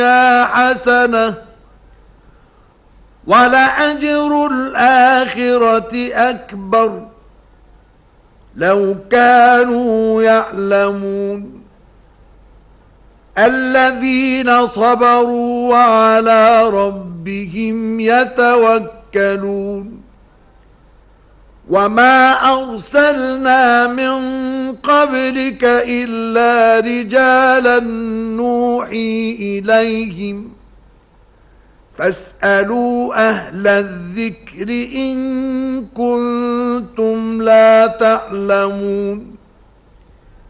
حسنة ولأجر الآخرة أكبر لو كانوا يعلمون الذين صبروا وعلى ربهم يتوكلون وما أرسلنا من قبلك إلا رجالا نوحي إليهم فاسألوا أهل الذكر إن كنتم لا تعلمون